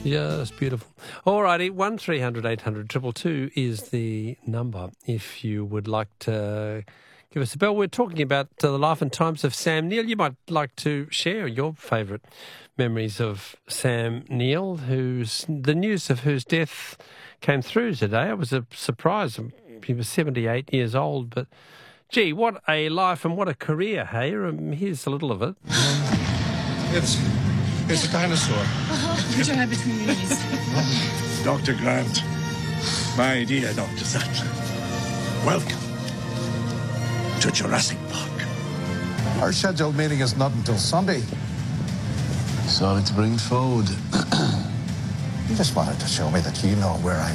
Just beautiful. All righty, 1300 800 222 is the number if you would like to give us a bell. We're talking about the life and times of Sam Neill. You might like to share your favourite memories of Sam Neill, the news of whose death came through today. It was a surprise. He was 78 years old, but gee, what a life and what a career, hey? Here's a little of it. It's a dinosaur. Oh, put your hand between your knees. Dr. Grant. My dear Dr. Sattler. Welcome to Jurassic Park. Our scheduled meeting is not until Sunday. Sorry to bring it forward. You just wanted to show me that you know where I